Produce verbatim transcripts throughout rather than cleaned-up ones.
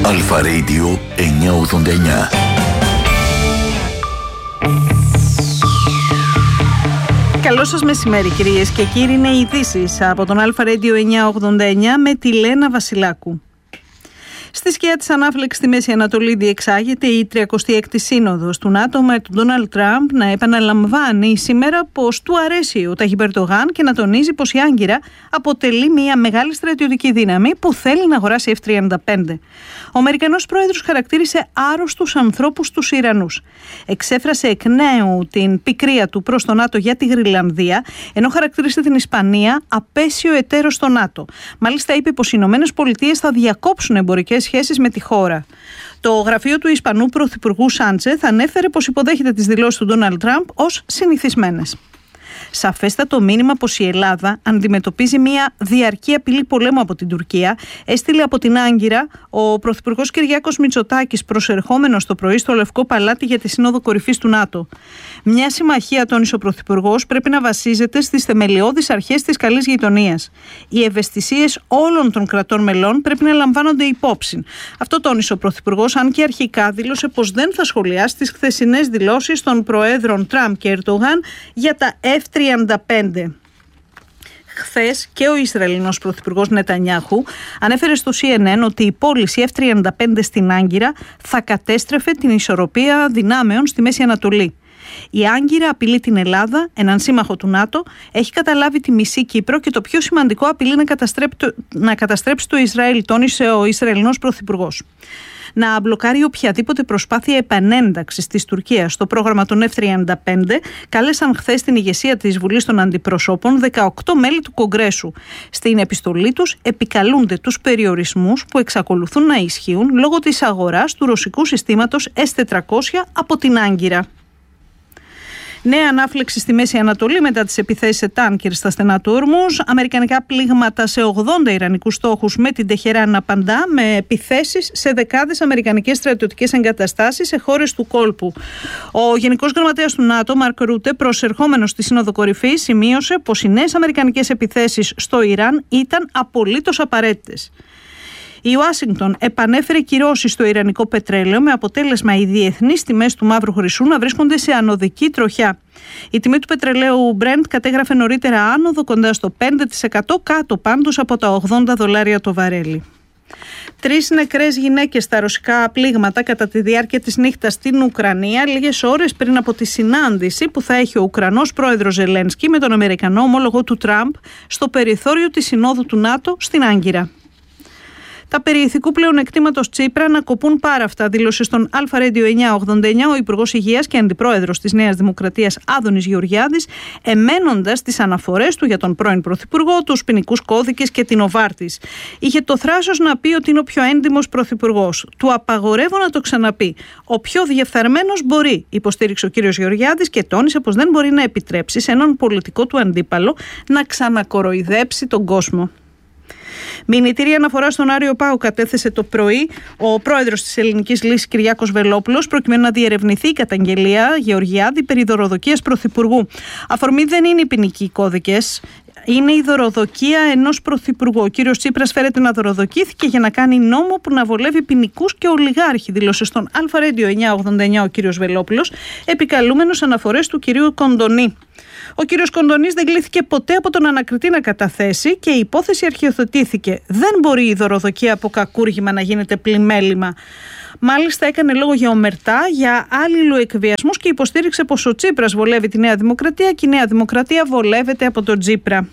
Αλφα Radio εννιακόσια ογδόντα εννιά. Καλό σας μεσημέρι κυρίες και κύριοι, είναι οι ειδήσεις από τον Αλφα Radio εννιακόσια ογδόντα εννιά με τη Λένα Βασιλάκου. Στη σκιά της ανάφλεξης στη Μέση Ανατολή διεξάγεται η τριακοστή έκτη Σύνοδος του ΝΑΤΟ με τον Ντόναλντ Τραμπ να επαναλαμβάνει σήμερα πως του αρέσει ο Ταγιπ Ερντογάν και να τονίζει πως η Άγκυρα αποτελεί μια μεγάλη στρατιωτική δύναμη που θέλει να αγοράσει εφ τριάντα πέντε. Ο Αμερικανός πρόεδρος χαρακτήρισε άρρωστους ανθρώπους τους Ιρανούς. Εξέφρασε εκ νέου την πικρία του προς το ΝΑΤΟ για τη Γροιλανδία, ενώ χαρακτήρισε την Ισπανία απέσιο εταίρο στο ΝΑΤΟ. Μάλιστα είπε πως οι Ηνωμένες Πολιτείες θα διακόψουν εμπορικές σχέσεις με τη χώρα. Το γραφείο του Ισπανού Πρωθυπουργού Σάντσεθ ανέφερε πως υποδέχεται τις δηλώσεις του Ντόναλντ Τραμπ ως συνηθισμένες. Σαφέστατο μήνυμα πως η Ελλάδα αντιμετωπίζει μια διαρκή απειλή πολέμου από την Τουρκία, έστειλε από την Άγκυρα ο Πρωθυπουργός Κυριάκος Μητσοτάκης, προσερχόμενος το πρωί στο Λευκό Παλάτι για τη Σύνοδο Κορυφής του ΝΑΤΟ. Μια συμμαχία, τόνισε ο Πρωθυπουργός, πρέπει να βασίζεται στις θεμελιώδεις αρχές της καλής γειτονίας. Οι ευαισθησίες όλων των κρατών μελών πρέπει να λαμβάνονται υπόψη. Αυτό τόνισε ο Πρωθυπουργός, αν και αρχικά δήλωσε πως δεν θα σχολιάσει τις χθεσινές δηλώσεις των Προέδρων Τραμπ και Ερντογάν για τα εφ τριάντα πέντε. Χθες και ο Ισραηλινός Πρωθυπουργός Νετανιάχου ανέφερε στο σι εν εν ότι η πώληση εφ τριάντα πέντε στην Άγκυρα θα κατέστρεφε την ισορροπία δυνάμεων στη Μέση Ανατολή. Η Άγκυρα απειλεί την Ελλάδα, έναν σύμμαχο του ΝΑΤΟ, έχει καταλάβει τη μισή Κύπρο και το πιο σημαντικό, απειλεί να καταστρέψει το, να καταστρέψει το Ισραήλ, τόνισε ο Ισραηλινός Πρωθυπουργός. Να μπλοκάρει οποιαδήποτε προσπάθεια επανένταξης της Τουρκίας στο πρόγραμμα των εφ τριάντα πέντε, κάλεσαν χθες την ηγεσία της Βουλής των Αντιπροσώπων δεκαοκτώ μέλη του Κογκρέσου. Στην επιστολή τους επικαλούνται τους περιορισμούς που εξακολουθούν να ισχύουν λόγω της αγοράς του ρωσικού συστήματος ες τετρακόσια από την Άγκυρα. Νέα ανάφλεξη στη Μέση Ανατολή μετά τις επιθέσεις σε τάνκερ στα στενά του Ορμούζ. Αμερικανικά πλήγματα σε ογδόντα ιρανικούς στόχους με την Τεχεράν να απαντά με επιθέσεις σε δεκάδες αμερικανικές στρατιωτικές εγκαταστάσεις σε χώρες του κόλπου. Ο Γενικός Γραμματέας του ΝΑΤΟ, Μαρκ Ρούτε, προσερχόμενος στη Σύνοδο Κορυφής, σημείωσε πως οι νέες αμερικανικές επιθέσεις στο Ιράν ήταν απολύτως απαραίτητες. Η Ουάσιγκτον επανέφερε κυρώσεις στο ιρανικό πετρέλαιο με αποτέλεσμα οι διεθνείς τιμές του μαύρου χρυσού να βρίσκονται σε ανωδική τροχιά. Η τιμή του πετρελαίου Brent κατέγραφε νωρίτερα άνοδο κοντά στο πέντε τοις εκατό, κάτω πάντως από τα ογδόντα δολάρια το βαρέλι. Τρεις νεκρές γυναίκες στα ρωσικά πλήγματα κατά τη διάρκεια της νύχτας στην Ουκρανία, λίγες ώρες πριν από τη συνάντηση που θα έχει ο Ουκρανός πρόεδρος Ζελένσκι με τον Αμερικανό ομόλογο του Τραμπ στο περιθώριο της Συνόδου του ΝΑΤΟ στην Άγκυρα. Τα περί ηθικού πλεονεκτήματος Τσίπρα να κοπούν πάρα αυτά, δήλωσε στον Αλφα Radio εννιακόσια ογδόντα εννιά ο Υπουργός Υγείας και Αντιπρόεδρος της Νέας Δημοκρατίας Άδωνης Γεωργιάδης, εμένοντας τις αναφορές του για τον πρώην Πρωθυπουργό, τους ποινικούς κώδικες και την Οβάρτης. Είχε το θράσος να πει ότι είναι ο πιο έντιμος πρωθυπουργός. Του απαγορεύω να το ξαναπεί. Ο πιο διεφθαρμένος μπορεί, υποστήριξε ο κύριος Γεωργιάδης και τόνισε πως δεν μπορεί να επιτρέψει σε έναν πολιτικό του αντίπαλο να ξανακοροϊδέψει τον κόσμο. Μηνυτήρια αναφορά στον Άριο Πάγο κατέθεσε το πρωί ο πρόεδρος της Ελληνικής Λύσης Κυριάκος Βελόπουλος, προκειμένου να διερευνηθεί η καταγγελία Γεωργιάδη περί δωροδοκίας πρωθυπουργού. Αφορμή δεν είναι οι ποινικοί κώδικες, είναι η δωροδοκία ενός πρωθυπουργού. Ο κύριος Τσίπρας φέρεται να δωροδοκήθηκε για να κάνει νόμο που να βολεύει ποινικούς και ολιγάρχη, δήλωσε στον Αλφα Radio εννιακόσια ογδόντα εννιά ο κύριος Βελόπουλος, επικαλούμενος αναφορές του κυρίου Κοντονή. Ο κύριος Κοντονής δεν κλήθηκε ποτέ από τον ανακριτή να καταθέσει και η υπόθεση αρχιοθετήθηκε. Δεν μπορεί η δωροδοκία από κακούργημα να γίνεται πλημέλημα. Μάλιστα έκανε λόγο για ομερτά, για αλληλοεκβιασμούς και υποστήριξε πως ο Τσίπρας βολεύει τη Νέα Δημοκρατία και η Νέα Δημοκρατία βολεύεται από τον Τσίπρα.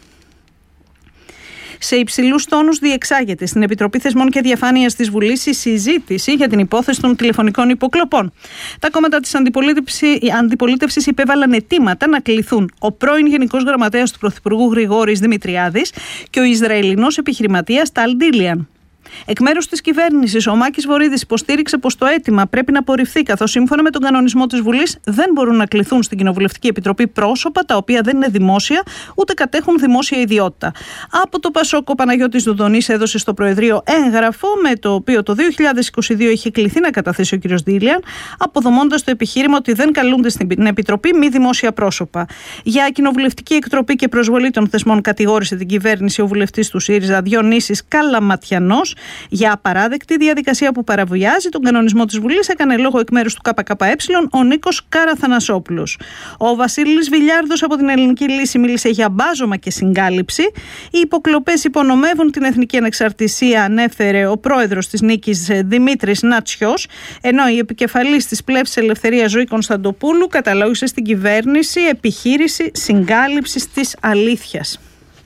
Σε υψηλούς τόνους διεξάγεται στην Επιτροπή Θεσμών και Διαφάνειας της Βουλής η συζήτηση για την υπόθεση των τηλεφωνικών υποκλοπών. Τα κόμματα της αντιπολίτευσης υπέβαλαν αιτήματα να κληθούν ο πρώην Γενικός Γραμματέας του Πρωθυπουργού Γρηγόρης Δημητριάδης και ο Ισραηλινός επιχειρηματίας Ταλ Ντίλιαν. Εκ μέρους της κυβέρνησης, ο Μάκης Βορίδης υποστήριξε πως το αίτημα πρέπει να απορριφθεί, καθώς σύμφωνα με τον κανονισμό της Βουλής δεν μπορούν να κληθούν στην Κοινοβουλευτική Επιτροπή πρόσωπα τα οποία δεν είναι δημόσια ούτε κατέχουν δημόσια ιδιότητα. Από το Πασόκ, ο Παναγιώτης Δουδονής έδωσε στο Προεδρείο έγγραφο με το οποίο το δύο χιλιάδες είκοσι δύο είχε κληθεί να καταθέσει ο κ. Ντίλιαν, αποδομώντας το επιχείρημα ότι δεν καλούνται στην Επιτροπή μη δημόσια πρόσωπα. Για κοινοβουλευτική εκτροπή και προσβολή των θεσμών κατηγόρησε την κυβέρνηση ο βουλευτής του ΣΥΡΙΖΑ Διονύσης Καλαματιανός, Για απαράδεκτη διαδικασία που παραβιάζει τον κανονισμό της Βουλής έκανε λόγο εκ μέρους του ΚΚΕ ο Νίκος Καραθανασόπουλος. Ο Βασίλης Βιλιάρδος από την Ελληνική Λύση μίλησε για μπάζωμα και συγκάλυψη. Οι υποκλοπές υπονομεύουν την εθνική ανεξαρτησία, ανέφερε ο πρόεδρος της Νίκης Δημήτρης Νατσιός, ενώ η επικεφαλής της Πλεύσης Ελευθερίας Ζωή Κωνσταντοπούλου καταλόγησε στην κυβέρνηση επιχείρηση συγκάλυψης της αλήθειας.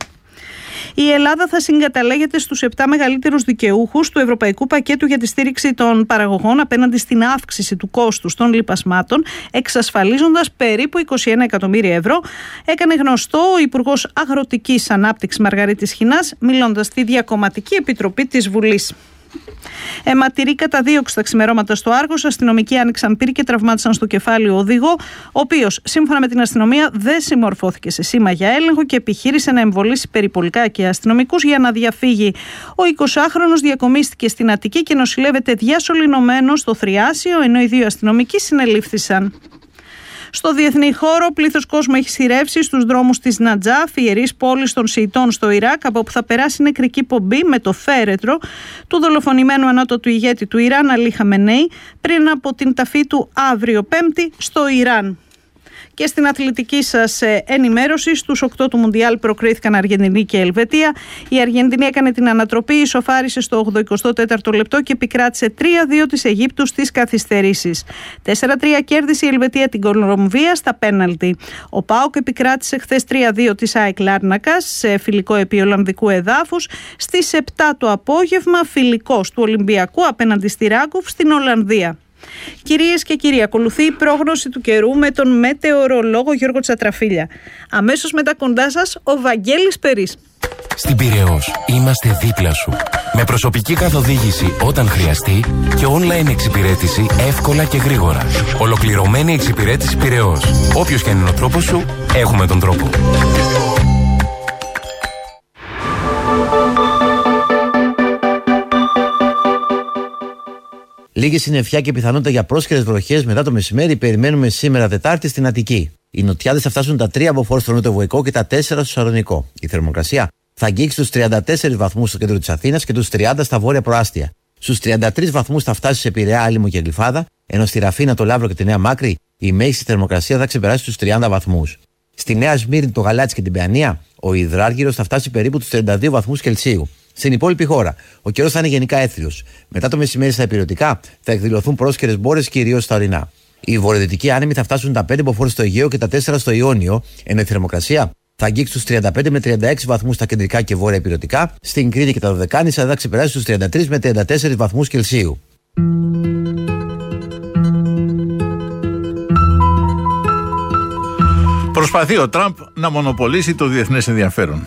Η Ελλάδα θα συγκαταλέγεται στους επτά μεγαλύτερους δικαιούχους του Ευρωπαϊκού Πακέτου για τη στήριξη των παραγωγών απέναντι στην αύξηση του κόστους των λιπασμάτων, εξασφαλίζοντας περίπου είκοσι ένα εκατομμύρια ευρώ, έκανε γνωστό ο Υπουργός Αγροτικής Ανάπτυξης Μαργαρίτης Χινάς, μιλώντας στη Διακομματική Επιτροπή της Βουλής. Αιματηρή καταδίωξη στα ξημερώματα στο Άργος, αστυνομικοί άνοιξαν πύρη και τραυμάτισαν στο κεφάλι ο οδηγό, ο οποίος, σύμφωνα με την αστυνομία, δεν συμμορφώθηκε σε σήμα για έλεγχο και επιχείρησε να εμβολήσει περιπολικά και αστυνομικούς για να διαφύγει. Ο εικοσάχρονος διακομίστηκε στην Αττική και νοσηλεύεται διασωληνωμένος στο Θριάσιο, ενώ οι δύο αστυνομικοί συνελήφθησαν. Στο διεθνή χώρο, πλήθος κόσμου έχει σειρεύσει στους δρόμους της Νατζάφ, ιερής πόλης των Σιητών στο Ιράκ, από όπου θα περάσει νεκρική πομπή με το φέρετρο του δολοφονημένου ανώτατου ηγέτη του Ιράν, Αλή Χαμενέη, πριν από την ταφή του αύριο Πέμπτη στο Ιράν. Και στην αθλητική σας ενημέρωση, στους οκτώ του Μουντιάλ προκρίθηκαν Αργεντινή και Ελβετία. Η Αργεντινή έκανε την ανατροπή, ισοφάρισε στο ογδοηκοστό τέταρτο λεπτό και επικράτησε τρία δύο της Αιγύπτου στις καθυστερήσεις. τέσσερα τρία κέρδισε η Ελβετία την Κολομβία στα πέναλτι. Ο ΠΑΟΚ επικράτησε χθες τρία δύο της ΑΕΚ Λάρνακας σε φιλικό επί Ολλανδικού εδάφους. Στις επτά το απόγευμα, φιλικός του Ολυμπιακού απέναντι στη Ράγκουφ στην Ολλανδία. Κυρίες και κύριοι, ακολουθεί η πρόγνωση του καιρού με τον μετεωρολόγο Γιώργο Τσατραφίλια. Αμέσως μετά κοντά σας ο Βαγγέλης Περής. Στην Πειραιώς είμαστε δίπλα σου. Με προσωπική καθοδήγηση όταν χρειαστεί και online εξυπηρέτηση εύκολα και γρήγορα. Ολοκληρωμένη εξυπηρέτηση Πειραιώς. Όποιος και αν είναι ο τρόπος σου, έχουμε τον τρόπο. Λίγη συννεφιά και πιθανότητα για πρόσχερες βροχές μετά το μεσημέρι περιμένουμε σήμερα Τετάρτη στην Αττική. Οι νοτιάδες θα φτάσουν τα τρία από φόρ στο νοτιοβοϊκό και τα τέσσερα στο Σαλονικό. Η θερμοκρασία θα αγγίξει τους τριάντα τέσσερις βαθμούς στο κέντρο της Αθήνας και τους τριάντα στα βόρεια προάστια. Στους τριάντα τρεις βαθμούς θα φτάσει σε Πειραιά, Άλυμο και Γλυφάδα, ενώ στη Ραφίνα, το Λαύρο και τη Νέα Μάκρη η μέγιστη θερμοκρασία θα ξεπεράσει τους τριάντα βαθμούς. Στη Νέα Σμύρνη, το Γαλάτσι και την Παιανία, ο υδράργυρος θα φτάσει περίπου τους τριάντα δύο βαθμούς Κελσίου. Στην υπόλοιπη χώρα, ο καιρός θα είναι γενικά έθριος. Μετά το μεσημέρι στα υπηρετικά θα εκδηλωθούν πρόσχερες μπόρες κυρίως στα ορεινά. Οι βορειοδυτικοί άνεμοι θα φτάσουν τα πέντε μποφόρ στο Αιγαίο και τα τέσσερα στο Ιόνιο, ενώ η θερμοκρασία θα αγγίξει τους τριάντα πέντε με τριάντα έξι βαθμούς στα κεντρικά και βόρεια υπηρετικά. Στην Κρήτη και τα Δωδεκάνησα θα ξεπεράσει τους τριάντα τρεις με τριάντα τέσσερις βαθμούς Κελσίου. Προσπαθεί ο Τραμπ να μονοπολίσει το διεθνές ενδιαφέρον.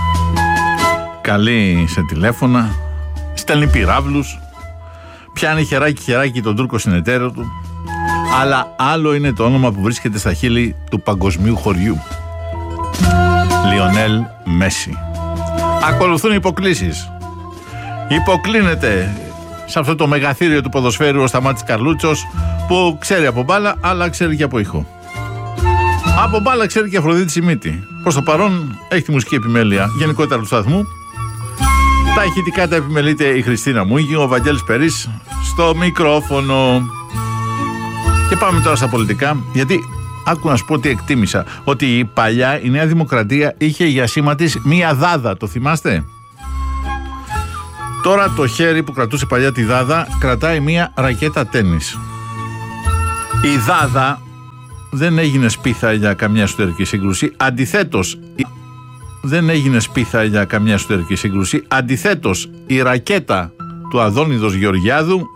Καλεί σε τηλέφωνα, στέλνει πυράβλους, πιάνει χεράκι χεράκι τον Τούρκο συνεταίρο του, αλλά άλλο είναι το όνομα που βρίσκεται στα χείλη του παγκοσμίου χωριού. Λιονέλ Μέση. Ακολουθούν οι υποκλήσεις. Υποκλίνεται σε αυτό το μεγαθύριο του ποδοσφαίρου ο Σταμάτης Καρλούτσος, που ξέρει από μπάλα αλλά ξέρει και από ήχο. Από μπάλα ξέρει και Αφροδίτη Σιμίτη. Προς το παρόν έχει τη μουσική επιμέλεια γενικότερα του σταθμού. Τα ηχητικά τα επιμελείται η Χριστίνα Μούγη, ο Βαγγέλης Περής στο μικρόφωνο. Και πάμε τώρα στα πολιτικά, γιατί άκου να σου πω ότι εκτίμησα ότι η παλιά η Νέα Δημοκρατία είχε για σήμα της μία δάδα, το θυμάστε? Τώρα το χέρι που κρατούσε παλιά τη δάδα κρατάει μία ρακέτα τένις. Η δάδα δεν έγινε σπίθα για καμιά εσωτερική σύγκρουση, αντιθέτως δεν έγινε σπίθα για καμιά εσωτερική σύγκρουση. Αντιθέτως, η ρακέτα του Αδόνιδος Γεωργιάδου